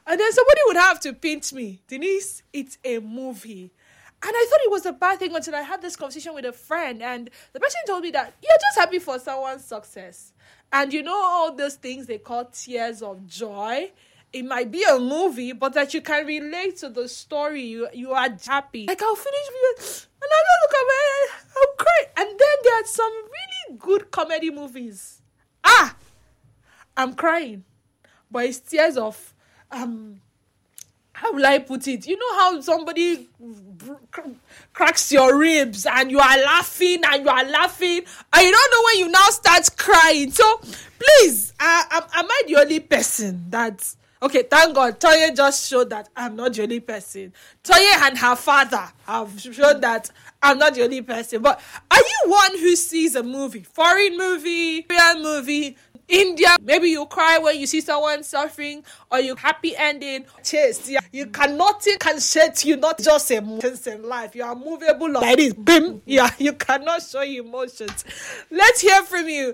And then somebody would have to pinch me. Denise, it's a movie. And I thought it was a bad thing until I had this conversation with a friend. And the person told me that you're just happy for someone's success. And you know all those things they call tears of joy? It might be a movie, but that you can relate to the story. You are happy. Like, I'll finish with, and I don't look at my head, I'm crying. And then there are some really good comedy movies. I'm crying. But it's tears of, how will I put it? You know how somebody cracks your ribs and you are laughing and you don't know when you now start crying. So, please, am I the only person that's... Okay, thank God, Toye just showed that I'm not the only person. Toye and her father have shown that I'm not the only person. But are you one who sees a movie, foreign movie, Korean movie, India? Maybe you cry when you see someone suffering, or you happy ending. Chase, yeah. Nothing can shake you, not just emotions in life. You are movable like this. Bim. Yeah, you cannot show emotions. Let's hear from you.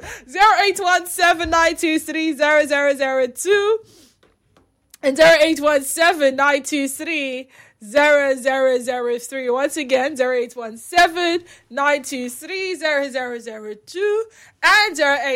0817-923-0002. And 0817-923-0003. Once again, 0817-923-0002 and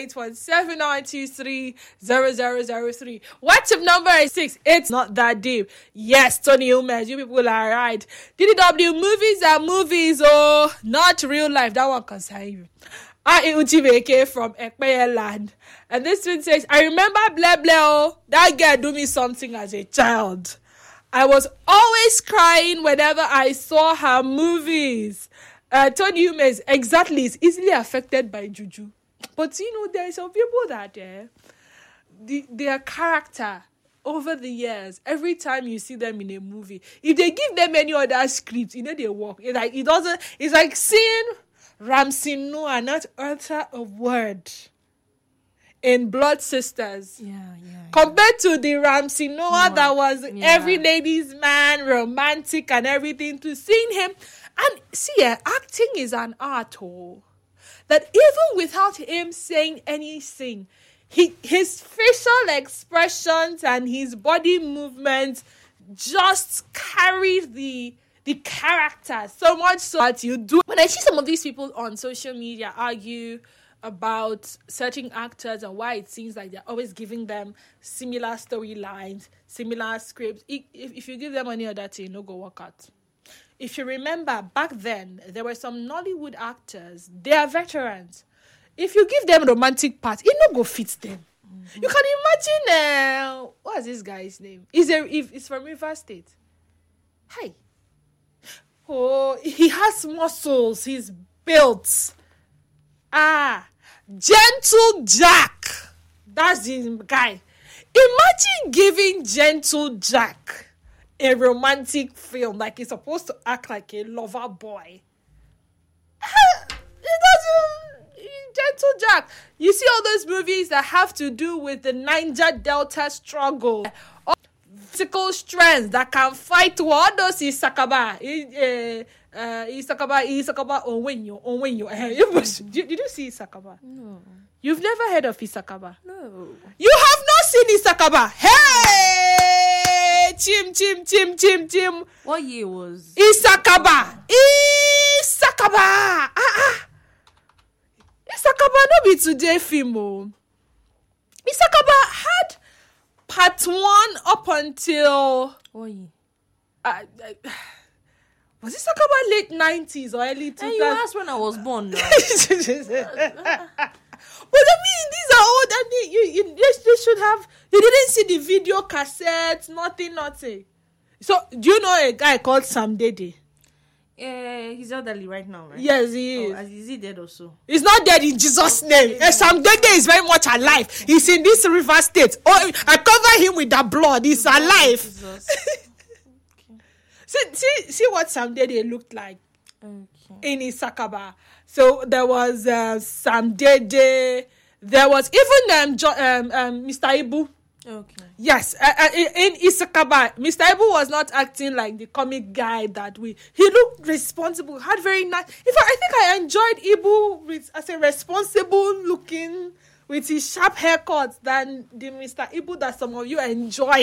0817-923-0003. WhatsApp number is 6. It's not that deep. Yes, Tony Umes, you people are right. DDW, movies are movies, oh, not real life. That one concern you. Uchibeke from Ekpeye land. And this one says, I remember Blebleo. That girl do me something as a child. I was always crying whenever I saw her movies. Tony Umes, exactly, is easily affected by juju. But you know, there are some people that their character over the years, every time you see them in a movie, if they give them any other script, you know, they walk. It's like seeing Ramsey Noah not utter a word in Blood Sisters. Compared to the Ramsey Noah that was every ladies' man, romantic and everything, to seeing him. And see, acting is an art, that even without him saying anything, his facial expressions and his body movements just carried the character so much so that you do. When I see some of these people on social media argue about certain actors and why it seems like they're always giving them similar storylines, similar scripts, if you give them any other thing, no go work out. If you remember, back then, there were some Nollywood actors, they are veterans. If you give them romantic parts, it no go fit them. Mm-hmm. You can imagine, what's this guy's name? It's from River State. Hi. Oh, he has muscles. He's built. Gentle Jack. That's the guy. Imagine giving Gentle Jack a romantic film, like he's supposed to act like a lover boy. Gentle Jack. You see all those movies that have to do with the Niger Delta struggle. Physical strength that can fight what does Isakaba? Isakaba Onwenyo. Did you see Isakaba? No. You've never heard of Isakaba? No. You have not seen Isakaba? Hey! Chim. What year was Isakaba? Isakaba no be today film. Isakaba had part 1 up until... What year? Was Isakaba late 90s or early 2000s? And you asked when I was born now. But I mean, these are old, and they should have... You didn't see the video cassettes, nothing. So, do you know a guy called Sam Dede? He's elderly right now, right? Yes, he is. Is he dead or so? He's not dead in Jesus' name. Sam Dede is very much alive. He's in this River State. Oh, I cover him with the blood. He's alive. Jesus. Okay. See what Sam Dede looked like in Isakaba. So there was Sam Dede. There was even Mr. Ibu. Okay. Yes, in Isakaba, Mr. Ibu was not acting like the comic guy that he looked responsible, had very nice. In fact, I think I enjoyed Ibu as a responsible looking with his sharp haircuts than the Mr. Ibu that some of you enjoy.